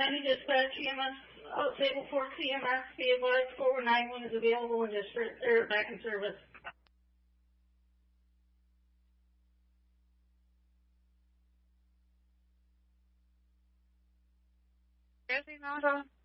County Dispatch EMS, Sable Fork EMS, be advised 491 is available and they're back in service. Is he not on?